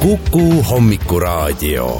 Kuku hommikuraadio.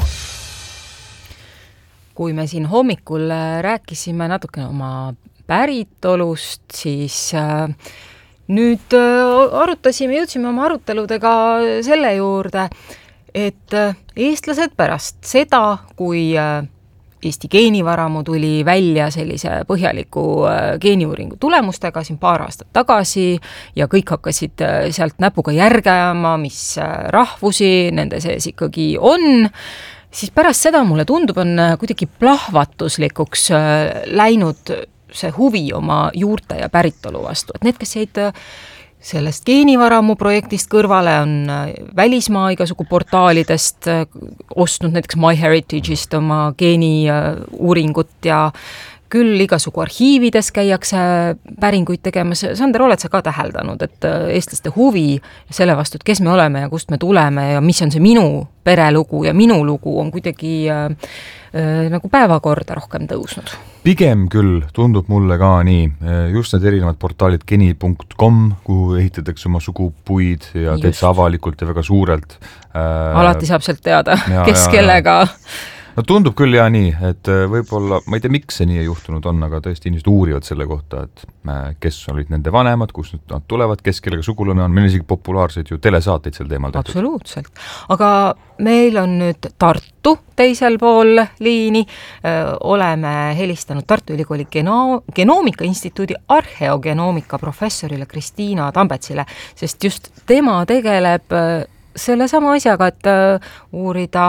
Kui me siin hommikul rääkisime natukene oma päritolust, siis nüüd jõudsime oma aruteludega selle juurde, et eestlased pärast seda, kui Eesti geenivaramu tuli välja sellise põhjaliku geeniuuringu tulemustega siin paar aastat tagasi ja kõik hakkasid sealt näpuga järge ajama, mis rahvusi nende sees ikkagi on, siis pärast seda mulle tundub, on kuidagi plahvatuslikuks läinud see huvi oma juurte ja päritolu vastu. Et need, kes jäid sellest geenivaramu projektist kõrvale, on välismaa igasugu portaalidest ostnud näiteks MyHeritage'ist oma geeniuuringut ja küll igasugu arhiivides käiakse päringuid tegemas. Sander, oled sa ka täheldanud, et eestlaste huvi selle vastu, et kes me oleme ja kust me tuleme ja mis on see minu perelugu ja minu lugu on kuidagi nagu päevakorda rohkem tõusnud? Pigem küll tundub mulle ka nii. Just need erinevad portaalid geni.com, kuhu ehitatakse oma sugupuid ja täitsa avalikult ja väga suurelt. Alati saab sealt teada, kes kellega. No tundub küll ja nii, et võib-olla, ma ei tea, miks see nii ei juhtunud on, aga tõesti inimesed uurivad selle kohta, et kes olid nende vanemad, kus nad tulevad, kes kellega sugulane on. Meil on isegi populaarseid ju telesaateid sel teemal tehtud. Absoluutselt. Aga meil on nüüd Tartu teisel pool liini. Oleme helistanud Tartu Ülikooli Genoomika Instituudi arheogenoomika professorile Kristiina Tambetsile, sest just tema tegeleb selle sama asjaga, et uurida,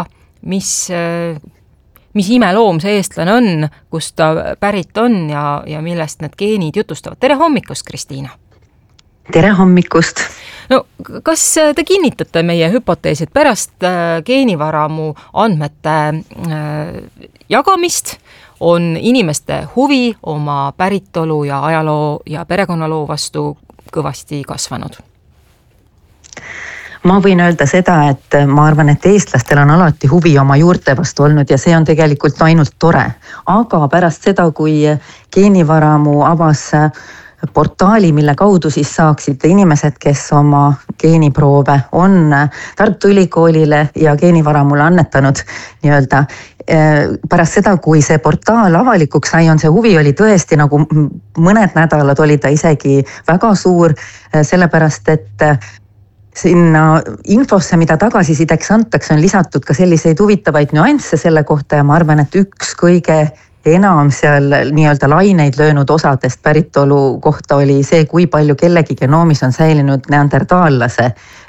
mis imeloom see eestlane on, kust ta pärit on ja millest need geenid jutustavad. Tere hommikust, Kristiina! Tere hommikust! No, kas te kinnitate meie hüpoteesid pärast geenivaramu andmete jagamist on inimeste huvi oma päritolu ja ajaloo ja perekonnaloo vastu kõvasti kasvanud? Ma võin öelda seda, et ma arvan, et eestlastel on alati huvi oma juurte vastu olnud ja see on tegelikult ainult tore. Aga pärast seda, kui geenivaramu avas portaali, mille kaudu siis saaksid inimesed, kes oma geeniproove on Tartu Ülikoolile ja geenivaramule annetanud nii-öelda, pärast seda, kui see portaal avalikuks sai, on see huvi oli tõesti nagu mõned nädalad oli ta isegi väga suur, sellepärast et sinna infosse, mida tagasisideks antakse, on lisatud ka selliseid huvitavaid nüansse selle kohta ja ma arvan, et üks kõige enam seal nii-öelda laineid löönud osadest päritolu kohta oli see, kui palju kellegi genoomis on säilinud neandertaallase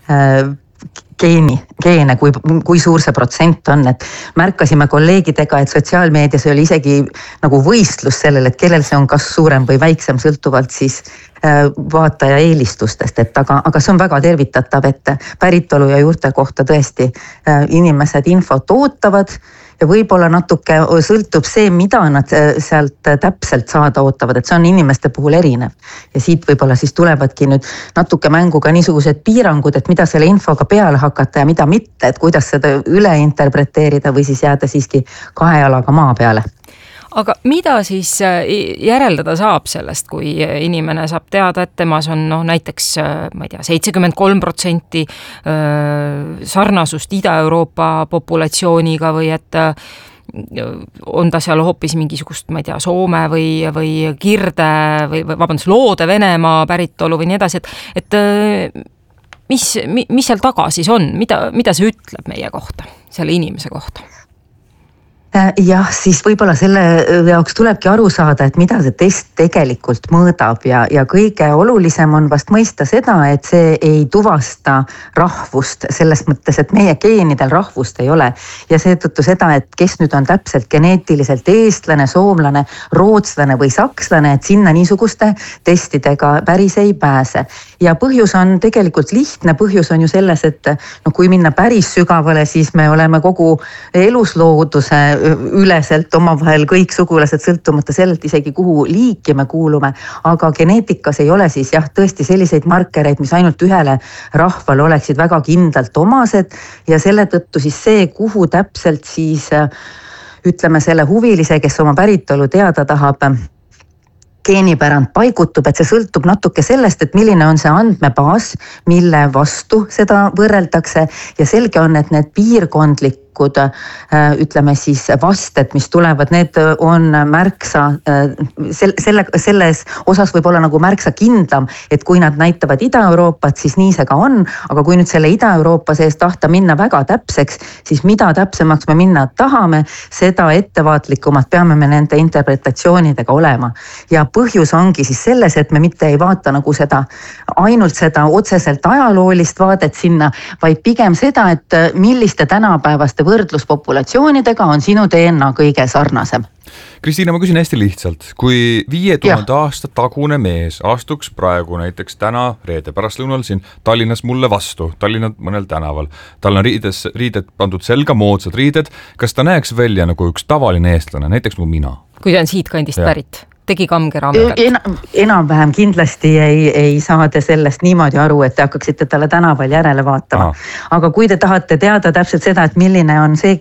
geene, kui suur see protsent on, et märkasime kolleegidega, et sotsiaalmeedias oli isegi nagu võistlus sellele, et kellel see on kas suurem või väiksem sõltuvalt siis vaataja eelistustest, et aga see on väga tervitatav, et päritolu ja juurte kohta tõesti inimesed infot ootavad ja võib-olla natuke sõltub see, mida nad sealt täpselt saada ootavad, et see on inimeste puhul erinev. Ja siit võib-olla siis tulevadki nüüd natuke mängu ka niisugused piirangud, et mida selle infoga peale hakata ja mida mitte, et kuidas seda üle interpreteerida või siis jääda siiski kahe jalaga maa peale. Aga mida siis järeldada saab sellest, kui inimene saab teada, et temas on näiteks, ma ei tea, 73% sarnasust Ida-Euroopa populatsiooniga või et on ta seal hoopis mingisugust, ma ei tea, Soome või Kirde või Loode Venemaa päritolu või nii edasi, et mis seal taga siis on, mida see ütleb meie kohta, selle inimese kohta? Jah, siis võib-olla selle jaoks tulebki aru saada, et mida see test tegelikult mõõdab ja kõige olulisem on vast mõista seda, et see ei tuvasta rahvust selles mõttes, et meie geenidel rahvust ei ole ja seetõttu seda, et kes nüüd on täpselt geneetiliselt eestlane, soomlane, rootslane või sakslane, et sinna niisuguste testidega päris ei pääse. Ja põhjus on tegelikult lihtne, põhjus on ju selles, et kui minna päris sügavale, siis me oleme kogu eluslooduse üleselt omavahel kõik sugulased sõltumata sellelt isegi kuhu liiki me kuulume, aga geneetikas ei ole siis jah tõesti selliseid markereid, mis ainult ühele rahvale oleksid väga kindlalt omased ja selle tõttu siis see, kuhu täpselt siis ütleme selle huvilise, kes oma päritolu teada tahab, geenipärand paigutub, et see sõltub natuke sellest, et milline on see andmebaas, mille vastu seda võrreldakse ja selge on, et need piirkondlikud ütleme siis vasted, mis tulevad, need on märksa, selles osas võib olla nagu märksa kindlam, et kui nad näitavad Ida-Euroopat, siis nii see ka on, aga kui nüüd selle Ida-Euroopa sees tahta minna väga täpseks, siis mida täpsemaks me minna tahame, seda ettevaatlikumad peame me nende interpretatsioonidega olema. Ja põhjus ongi siis selles, et me mitte ei vaata nagu ainult seda otseselt ajaloolist vaadet sinna, vaid pigem seda, et milliste tänapäevaste võrdluspopulatsioonidega on sinu DNA kõige sarnasem. Kristiina, ma küsin hästi lihtsalt, kui 5000 aasta tagune mees astuks praegu näiteks täna reede pärastlõunal siin Tallinnas mulle vastu, Tallinna mõnel tänaval, tal on riided pandud selga, moodsad riided, kas ta näeks välja nagu üks tavaline eestlane, näiteks nagu mina? Kui ta on siit kandist pärit? Tegi kamgeraamekat? Enam-vähem kindlasti ei saa te sellest niimoodi aru, et te hakkaksite talle tänaval järele vaatama. Aga kui te tahate teada täpselt seda, et milline on see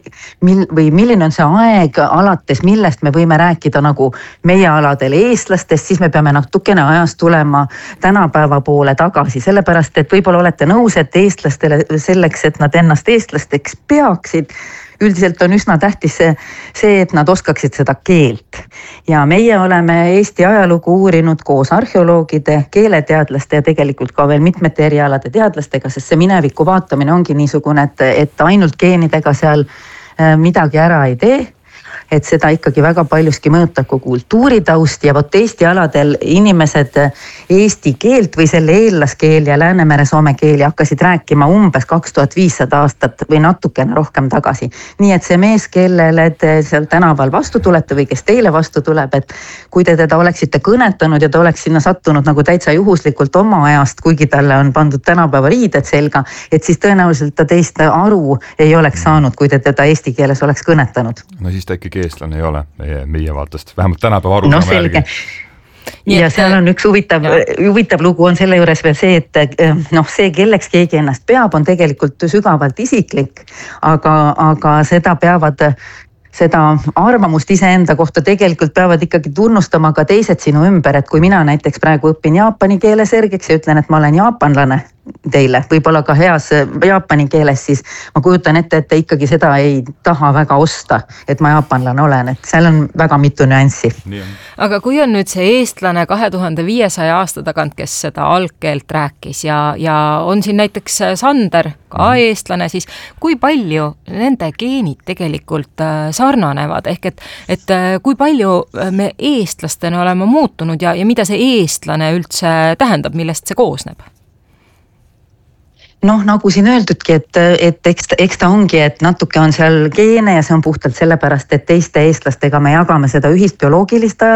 aeg alates, millest me võime rääkida nagu meie aladel eestlastest, siis me peame natukene ajas tulema tänapäeva poole tagasi. Sellepärast, et võib-olla olete nõus, et eestlastele selleks, et nad ennast eestlasteks peaksid, üldiselt on üsna tähtis see, et nad oskaksid seda keelt. Ja meie oleme Eesti ajalugu uurinud koos arheoloogide, keeleteadlaste ja tegelikult ka veel mitmete erialade teadlastega, sest see mineviku vaatamine ongi niisugune, et ainult geenidega seal midagi ära ei tee. Et seda ikkagi väga paljuski mõjutab ka kultuuritaust ja vot Eesti aladel inimesed eesti keelt või selle eellaskeel ja Läänemere soome keeli hakkasid rääkima umbes 2500 aastat või natukene rohkem tagasi. Nii et see mees, kellele te seal tänaval vastu tulete või kes teile vastu tuleb, et kui te teda oleksite kõnetanud ja ta oleks sinna sattunud nagu täitsa juhuslikult oma ajast, kuigi talle on pandud tänapäeva riided selga, et siis tõenäoliselt ta teist aru ei oleks saanud, kui te teda eesti keeles oleks kõnetanud. No siis ta ikkagi eestlane ei ole meie vaatest, vähemalt tänapäeva aru. No selge. Ja seal on üks huvitav lugu on selle juures veel see, et see, kelleks keegi ennast peab, on tegelikult sügavalt isiklik, aga seda arvamust iseenda kohta tegelikult peavad ikkagi tunnustama ka teised sinu ümber, et kui mina näiteks praegu õpin jaapani keele selgeks ja ütlen, et ma olen jaapanlane teile, võib-olla ka heas jaapani keeles, siis ma kujutan ette, et te ikkagi seda ei taha väga osta, et ma jaapanlane olen, et seal on väga mitu nüanssi. Aga kui on nüüd see eestlane 2500 aasta tagant, kes seda algkeelt rääkis ja on siin näiteks Sander, ka eestlane, siis kui palju nende geenid tegelikult sarnanevad, ehk et kui palju me eestlastena oleme muutunud ja mida see eestlane üldse tähendab, millest see koosneb? Nagu siin öeldudki, et eks ta ongi, et natuke on seal geene ja see on puhtalt sellepärast, et teiste eestlastega me jagame seda ühist bioloogilist